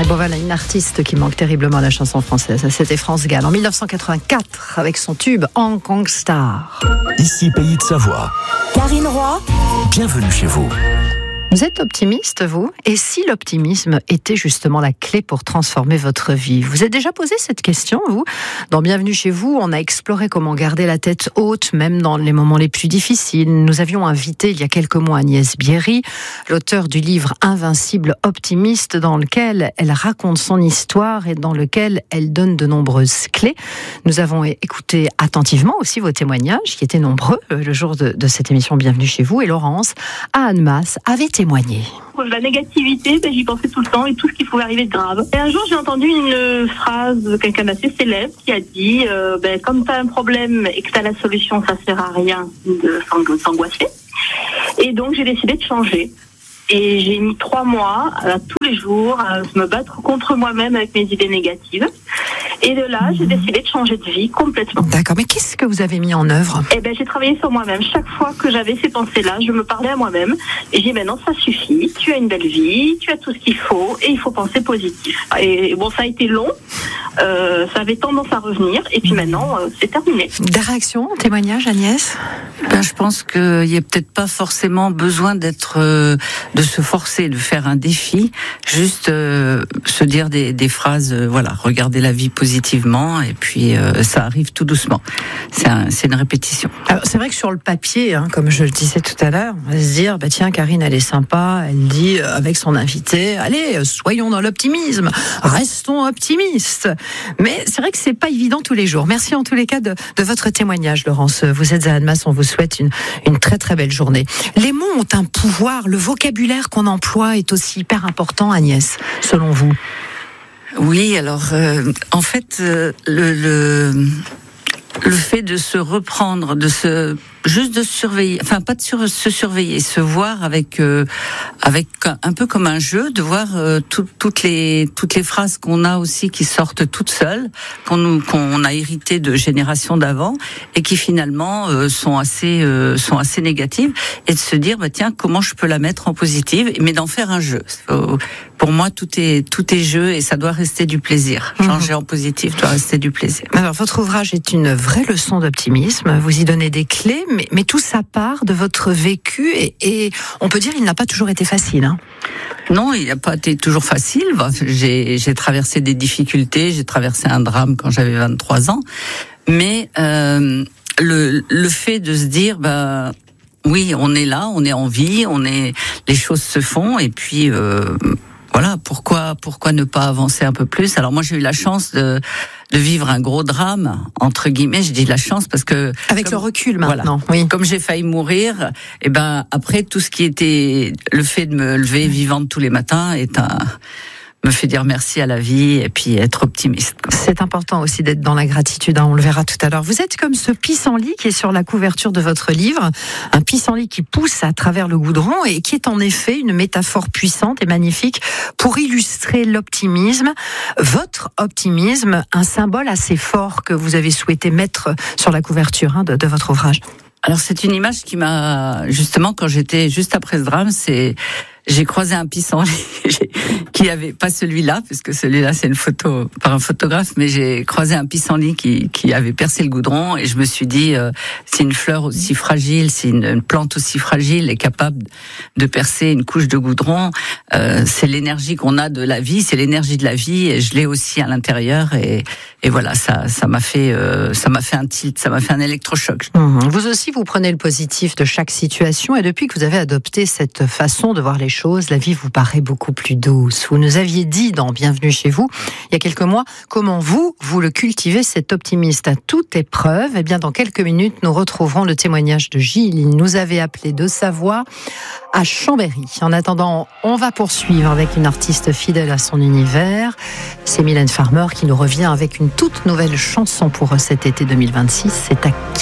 Boval, une artiste qui manque terriblement à la chanson française. C'était France Gall en 1984 avec son tube Hong Kong Star. Ici Pays de Savoie. Karine Roy, Bienvenue chez vous. Vous êtes optimiste, vous ? Et si l'optimisme était justement la clé pour transformer votre vie ? Vous êtes déjà posé cette question, vous ? Dans Bienvenue chez vous, on a exploré comment garder la tête haute, même dans les moments les plus difficiles. Nous avions invité il y a quelques mois Agnès Bierry, l'auteure du livre Invincible optimiste, dans lequel elle raconte son histoire et dans lequel elle donne de nombreuses clés. Nous avons écouté attentivement aussi vos témoignages, qui étaient nombreux le jour de cette émission Bienvenue chez vous. Et Laurence, à Annemasse, avait témoigné. La négativité, j'y pensais tout le temps et tout ce qui pouvait arriver de grave. Et un jour, j'ai entendu une phrase de quelqu'un d'assez célèbre qui a dit comme tu as un problème et que tu as la solution, ça sert à rien de s'angoisser. Et donc, j'ai décidé de changer. Et j'ai mis 3 mois, tous les jours, à me battre contre moi-même avec mes idées négatives. Et de là, j'ai décidé de changer de vie complètement. D'accord, mais qu'est-ce que vous avez mis en œuvre ? J'ai travaillé sur moi-même. Chaque fois que j'avais ces pensées-là, je me parlais à moi-même. Et j'ai dit, non, ça suffit. Tu as une belle vie, tu as tout ce qu'il faut, et il faut penser positif. Et bon, ça a été long. Ça avait tendance à revenir. Et puis maintenant, c'est terminé. Des réactions, témoignages, Agnès ? Je pense qu'il n'y a peut-être pas forcément besoin de se forcer, de faire un défi, juste se dire des phrases, regarder la vie positivement, et puis ça arrive tout doucement. C'est une répétition. Alors, c'est vrai que sur le papier, comme je le disais tout à l'heure, on va se dire, tiens, Karine, elle est sympa, elle dit avec son invité, allez, soyons dans l'optimisme, restons optimistes. Mais c'est vrai que c'est pas évident tous les jours. Merci en tous les cas de votre témoignage, Laurence. Vous êtes à Annemasse, on vous souhaite une très très belle journée. Les mots ont un pouvoir, le vocabulaire qu'on emploie est aussi hyper important, Agnès, selon vous. Oui, alors en fait, le fait de se reprendre, juste de se surveiller, enfin pas de se surveiller, se voir avec un peu comme un jeu, de voir toutes les phrases qu'on a aussi qui sortent toutes seules, qu'on a hérité de générations d'avant et qui finalement sont assez négatives, et de se dire tiens, comment je peux la mettre en positive, mais d'en faire un jeu. Pour moi, tout est jeu et ça doit rester du plaisir. Changer en positif doit rester du plaisir. Alors, votre ouvrage est une vraie leçon d'optimisme. Vous y donnez des clés, mais tout ça part de votre vécu et on peut dire qu'il n'a pas toujours été facile. Non, il n'a pas été toujours facile. J'ai traversé des difficultés, j'ai traversé un drame quand j'avais 23 ans. Mais le fait de se dire, oui, on est là, on est en vie, les choses se font, et puis pourquoi ne pas avancer un peu plus ? Alors moi, j'ai eu la chance de vivre un gros drame, entre guillemets. Je dis la chance parce que avec le recul maintenant. Oui. Comme j'ai failli mourir, après tout ce qui était le fait de me lever vivante tous les matins me fait dire merci à la vie et puis être optimiste. C'est important aussi d'être dans la gratitude, on le verra tout à l'heure. Vous êtes comme ce pissenlit qui est sur la couverture de votre livre, un pissenlit qui pousse à travers le goudron et qui est en effet une métaphore puissante et magnifique pour illustrer l'optimisme. Votre optimisme, un symbole assez fort que vous avez souhaité mettre sur la couverture de votre ouvrage. Alors c'est une image qui m'a, justement, quand j'étais juste après ce drame, j'ai croisé un pissenlit qui avait pas celui-là, puisque celui-là c'est une photo par un photographe, mais j'ai croisé un pissenlit qui avait percé le goudron, et je me suis dit si une fleur aussi fragile, si une plante aussi fragile est capable de percer une couche de goudron, c'est l'énergie qu'on a de la vie, c'est l'énergie de la vie, et je l'ai aussi à l'intérieur, et voilà, ça m'a fait un tilt, ça m'a fait un électrochoc. Vous aussi, vous prenez le positif de chaque situation, et depuis que vous avez adopté cette façon de voir les choses, la vie vous paraît beaucoup plus douce. Vous nous aviez dit dans Bienvenue chez vous, il y a quelques mois, comment vous le cultivez, cet optimiste à toute épreuve. Eh bien, dans quelques minutes, nous retrouverons le témoignage de Gilles. Il nous avait appelé de Savoie à Chambéry. En attendant, on va poursuivre avec une artiste fidèle à son univers. C'est Mylène Farmer qui nous revient avec une toute nouvelle chanson pour cet été 2026. C'est à